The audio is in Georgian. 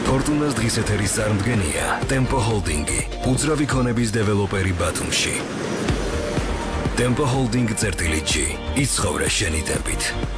ფორტუნას დღის ეთერის წარმდგენია Tempo Holding-ი, უძრავი ქონების დეველოპერი ბათუმში. Tempo Holding წერტილით G. იცხოვრე შენი ტემპით.